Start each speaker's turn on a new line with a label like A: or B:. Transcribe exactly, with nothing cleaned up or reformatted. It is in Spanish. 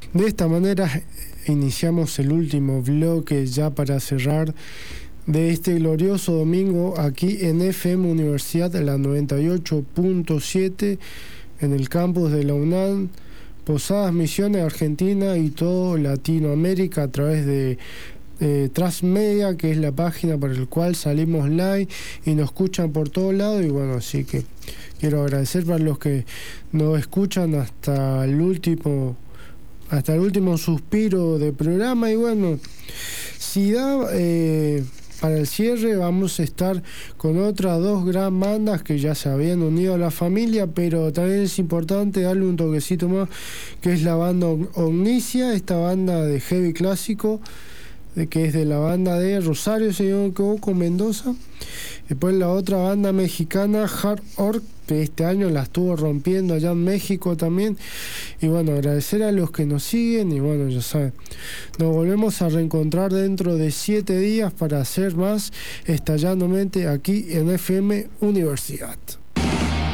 A: De esta manera iniciamos el último bloque ya para cerrar de este glorioso domingo aquí en F M Universidad, la noventa y ocho punto siete, en el campus de la UNAM, Posadas Misiones, Argentina y todo Latinoamérica, a través de eh, Transmedia, que es la página por la cual salimos live y nos escuchan por todos lados. Y bueno, así que quiero agradecer para los que nos escuchan hasta el último hasta el último suspiro de programa. Y bueno, si da eh, para el cierre, vamos a estar con otras dos gran bandas que ya se habían unido a la familia, pero también es importante darle un toquecito más, que es la banda Omnicia, esta banda de heavy clásico, de, que es de la banda de Rosario, si no me equivoco, Mendoza. Después la otra banda mexicana, Hard Orc, que este año la estuvo rompiendo allá en México también. Y bueno, agradecer a los que nos siguen. Y bueno, ya saben, nos volvemos a reencontrar dentro de siete días para hacer más Estallando Mente aquí en F M Universidad.